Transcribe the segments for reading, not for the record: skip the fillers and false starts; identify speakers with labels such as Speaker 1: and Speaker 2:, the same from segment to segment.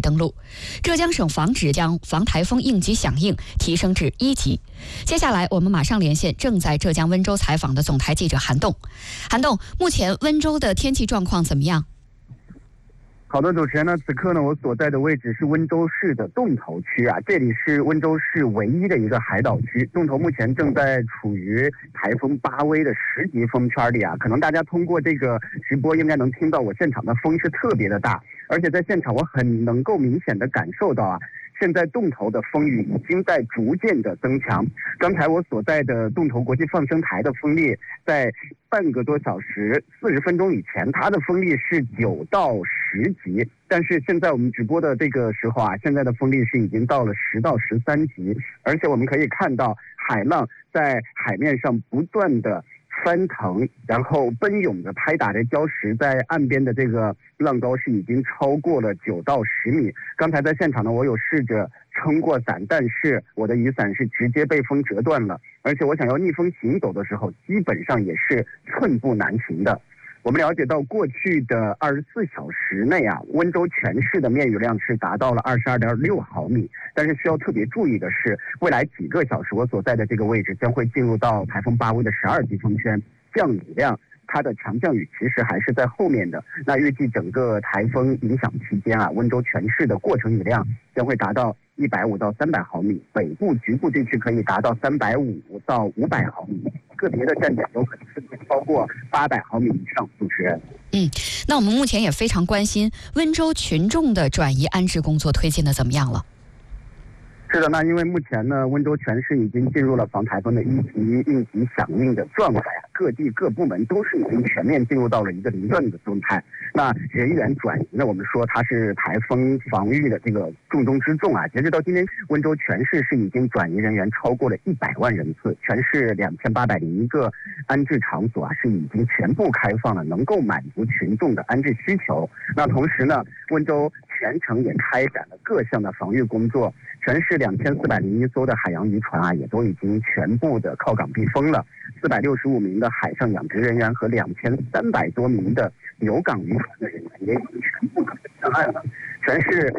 Speaker 1: 登陆。浙江省防指将防台风应急响应提升至1级。接下来我们马上连线正在浙江温州采访的总台记者韩栋。韩栋，目前温州的天气状况怎么样？
Speaker 2: 好的，主持人呢，此刻呢，我所在的位置是温州市的洞头区啊，这里是温州市唯一的一个海岛区。洞头目前正在处于台风巴威的10级风圈里啊，可能大家通过这个直播应该能听到我现场的风是特别的大，而且在现场我很能够明显的感受到啊，现在洞头的风雨已经在逐渐的增强。刚才我所在的洞头国际放生台的风力在半个多小时40分钟以前，它的风力是9到10级，但是现在我们直播的这个时候啊，现在的风力是已经到了10到13级，而且我们可以看到海浪在海面上不断的翻腾，然后奔涌的拍打着礁石，在岸边的这个浪高是已经超过了9到10米。刚才在现场呢，我有试着撑过伞，但是我的雨伞是直接被风折断了，而且我想要逆风行走的时候，基本上也是寸步难行的。我们了解到，过去的24小时内啊，温州全市的面雨量是达到了22.6毫米。但是需要特别注意的是，未来几个小时，我所在的这个位置将会进入到台风巴威的12级风圈，降雨量它的强降雨其实还是在后面的。那预计整个台风影响期间啊，温州全市的过程雨量将会达到150到300毫米，北部局部地区可以达到350到500毫米，个别的站点有可能是超过800毫米以上。主持人，
Speaker 1: 那我们目前也非常关心温州群众的转移安置工作推进的怎么样了？
Speaker 2: 是的，那因为目前呢，温州全市已经进入了防台风的1级应急响应的状态，各地各部门都是已经全面进入到了一个临阵的状态。那人员转移呢，我们说它是台风防御的这个重中之重啊。截止到今天，温州全市是已经转移人员超过了100万人次，全市2801个安置场所啊是已经全部开放了，能够满足群众的安置需求。那同时呢，温州全程也开展了各项的防御工作。全市2401艘的海洋渔船啊，也都已经全部的靠港避风了。465名的海上养殖人员和2300多名的留港渔船的人员也已经全部上岸了。全市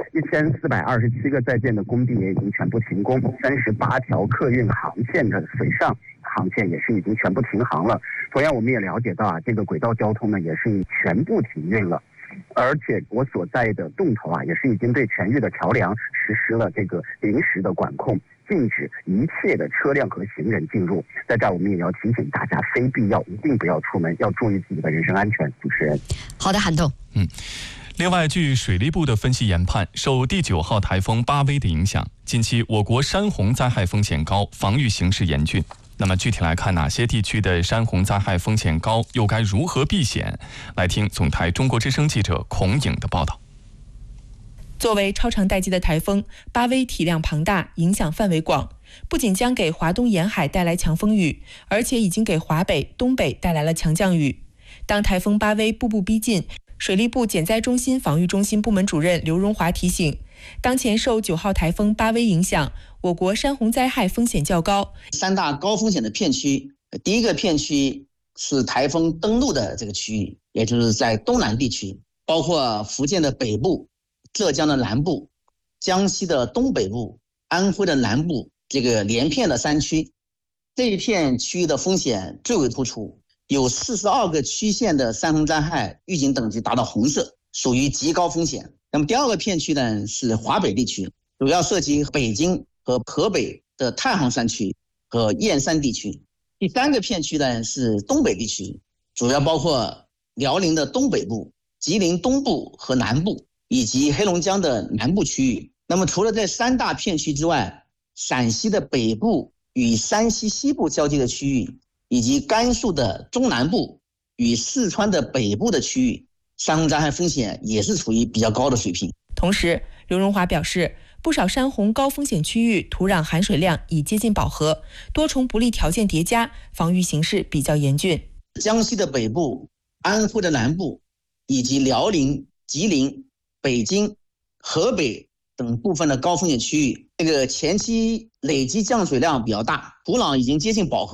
Speaker 2: 1427个在建的工地也已经全部停工，38条客运航线的水上航线也是已经全部停航了。同样，我们也了解到啊，这个轨道交通呢也是全部停运了。而且我所在的洞头啊，也是已经对全域的桥梁实施了这个临时的管控，禁止一切的车辆和行人进入。在这儿，我们也要提醒大家，非必要一定不要出门，要注意自己的人身安全。主持人，
Speaker 1: 好的，韩栋。
Speaker 3: 另外，据水利部的分析研判，受第9号台风巴威的影响，近期我国山洪灾害风险高，防御形势严峻。那么具体来看，哪些地区的山洪灾害风险高，又该如何避险？来听总台中国之声记者孔颖的报道。
Speaker 4: 作为超长待机的台风，巴威体量庞大，影响范围广，不仅将给华东沿海带来强风雨，而且已经给华北、东北带来了强降雨。当台风巴威步步逼近，水利部减灾中心防御中心部门主任刘荣华提醒，当前受9号台风巴威影响，我国山洪灾害风险较高。
Speaker 5: 3大高风险的片区，第一个片区是台风登陆的这个区域，也就是在东南地区，包括福建的北部、浙江的南部、江西的东北部、安徽的南部，这个连片的山区，这一片区域的风险最为突出，有42个区县的山洪灾害预警等级达到红色，属于极高风险。那么第二个片区呢是华北地区，主要涉及北京和河北的太行山区和燕山地区。第三个片区呢是东北地区，主要包括辽宁的东北部、吉林东部和南部，以及黑龙江的南部区域。那么除了这3大片区之外，陕西的北部与山西西部交界的区域，以及甘肃的中南部与四川的北部的区域，山洪灾害风险也是处于比较高的水平。
Speaker 4: 同时，刘荣华表示，不少山洪高风险区域土壤含水量已接近饱和，多重不利条件叠加，防御形势比较严峻。
Speaker 5: 江西的北部、安徽的南部，以及辽宁、吉林、北京、河北等部分的高风险区域，这个前期累积降水量比较大，土壤已经接近饱和，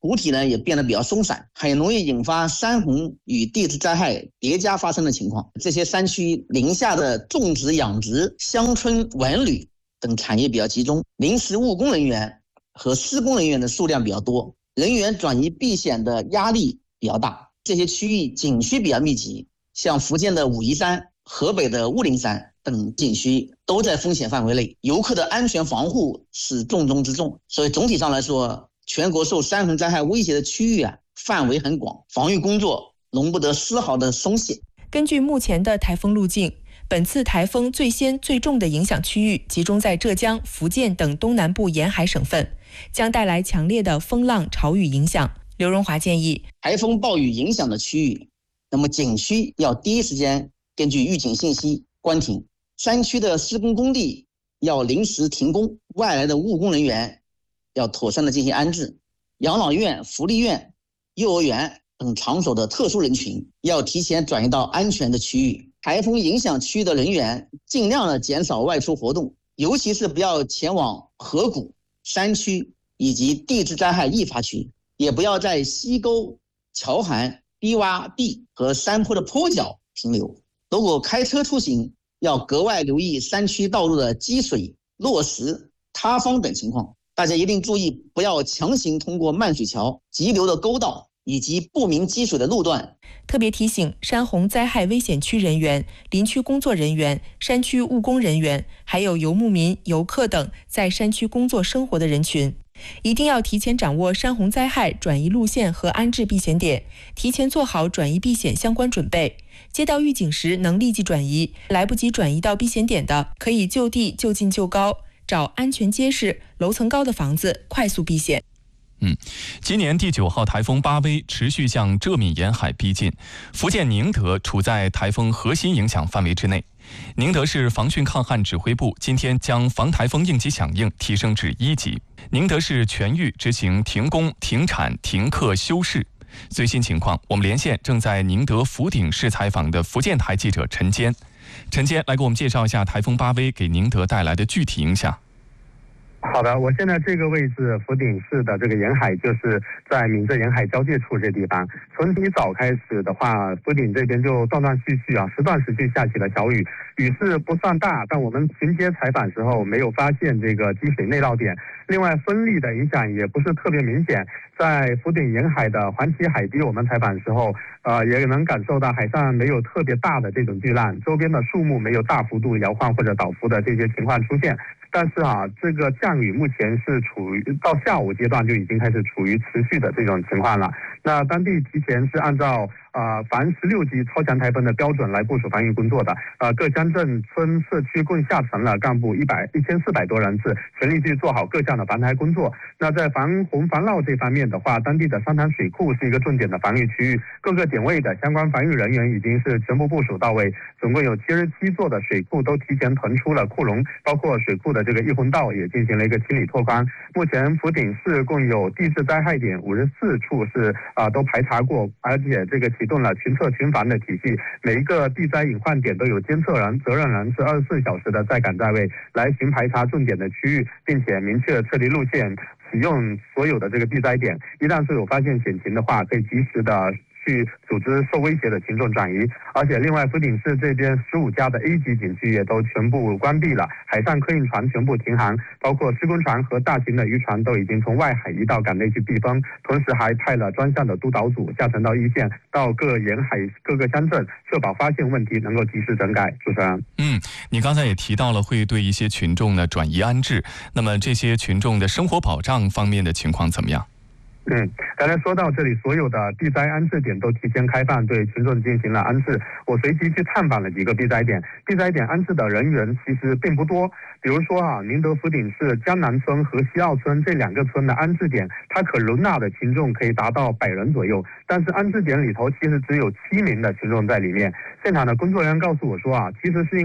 Speaker 5: 湖体呢也变得比较松散，很容易引发山洪与地质灾害叠加发生的情况。这些山区林下的种植、养殖、乡村文旅等产业比较集中，临时务工人员和施工人员的数量比较多，人员转移避险的压力比较大。这些区域景区比较密集，像福建的武夷山、河北的雾灵山等景区都在风险范围内，游客的安全防护是重中之重。所以总体上来说，全国受山洪灾害威胁的区域范围很广，防御工作容不得丝毫的松懈。
Speaker 4: 根据目前的台风路径，本次台风最先最重的影响区域集中在浙江、福建等东南部沿海省份，将带来强烈的风浪潮雨影响。刘荣华建议，
Speaker 5: 台风暴雨影响的区域，那么景区要第一时间根据预警信息关停，山区的施工工地要临时停工，外来的务工人员要妥善的进行安置，养老院、福利院、幼儿园等场所的特殊人群要提前转移到安全的区域。台风影响区域的人员尽量的减少外出活动，尤其是不要前往河谷、山区以及地质灾害易发区，也不要在溪沟、桥涵、低洼地和山坡的坡脚停留。如果开车出行，要格外留意山区道路的积水、落石、塌方等情况。大家一定注意，不要强行通过漫水桥、急流的沟道以及不明积水的路段。
Speaker 4: 特别提醒山洪灾害危险区人员、林区工作人员、山区务工人员，还有游牧民、游客等在山区工作生活的人群，一定要提前掌握山洪灾害转移路线和安置避险点，提前做好转移避险相关准备。接到预警时能立即转移，来不及转移到避险点的，可以就地就近就高，找安全结实、楼层高的房子快速避险。
Speaker 3: 今年第9号台风巴威持续向浙闽沿海逼近，福建宁德处在台风核心影响范围之内。宁德市防汛抗旱指挥部今天将防台风应急响应提升至1级，宁德市全域执行停工、停产、停课、休市。最新情况，我们连线正在宁德福鼎市采访的福建台记者陈坚。陈坚来给我们介绍一下台风巴威给宁德带来的具体影响。
Speaker 2: 好的，我现在这个位置福鼎市的这个沿海，就是在闽浙沿海交界处这地方。从一早开始的话，福鼎这边就断断续续时断时续下起了小雨，雨势不算大，但我们巡街采访时候没有发现这个积水内涝点。另外风力的影响也不是特别明显，在福鼎沿海的环旗海堤，我们采访时候也能感受到海上没有特别大的这种巨浪，周边的树木没有大幅度摇晃或者倒伏的这些情况出现。但是这个降雨目前是处于到下午阶段就已经开始处于持续的这种情况了。那当地提前是按照防16级超强台风的标准来部署防御工作的。各乡镇村社区共下沉了干部1400多人次，全力去做好各项的防台工作。那在防洪防涝这方面的话，当地的三潭水库是一个重点的防御区域，各个点位的相关防御人员已经是全部部署到位，总共有77座的水库都提前腾出了库容，包括水库的这个溢洪道也进行了一个清理拓宽。目前福鼎市共有地质灾害点54处是都排查过，而且这个启动了群测群防的体系，每一个地灾隐患点都有监测人、责任人是24小时的在岗在位，来巡排查重点的区域，并且明确撤离路线，使用所有的这个地灾点，一旦是有发现险情的话，可以及时的去组织受威胁的群众转移。而且另外福鼎市这边15家的 A 级景区也都全部关闭了，海上客运船全部停航，包括施工船和大型的渔船都已经从外海移到港内去避风，同时还派了专项的督导组下沉到一线，到各沿海各个乡镇，确保发现问题能够及时整改。主持人，
Speaker 3: 你刚才也提到了会对一些群众呢转移安置，那么这些群众的生活保障方面的情况怎么样？
Speaker 2: 刚才说到这里，所有的地灾安置点都提前开放，对群众进行了安置。我随即去探访了几个地灾点，地灾点安置的人员其实并不多。比如说宁德福鼎市江南村和西澳村这2个村的安置点，它可容纳的群众可以达到100人左右，但是安置点里头其实只有7名的群众在里面。现场的工作人员告诉我说其实是因为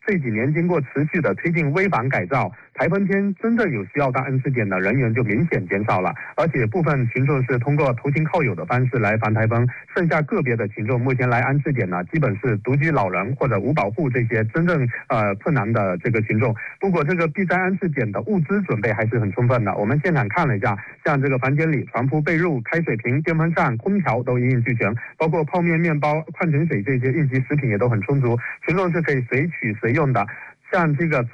Speaker 2: 这几年经过持续的推进危房改造，台风天真正有需要到安置点的人员就明显减少了，而且部分群众是通过投亲靠友的方式来防台风，剩下个别的群众目前来安置点呢，基本是独居老人或者无保护这些真正困难的这个群众。不过这个避灾安置点的物资准备还是很充分的，我们现场看了一下，像这个房间里床铺、被褥、开水瓶、电风扇、空调都一应俱全，包括泡面、面包、矿泉水这些应急食品也都很充足，群众是可以随取随用的。像这个